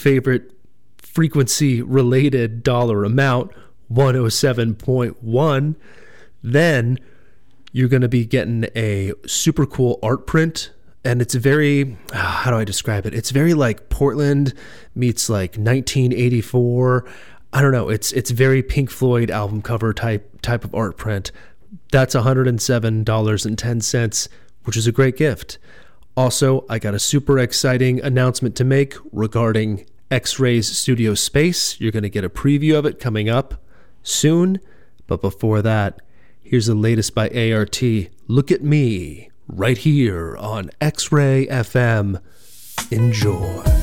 favorite frequency related dollar amount, 107.1, then you're going to be getting a super cool art print. And it's very, how do I describe it? It's very like Portland meets like 1984. I don't know. It's very Pink Floyd album cover type of art print. That's $107.10, which is a great gift. Also, I got a super exciting announcement to make regarding X-Ray's studio space. You're going to get a preview of it coming up soon. But before that, here's the latest by ART. Look at me right here on X-Ray FM. Enjoy.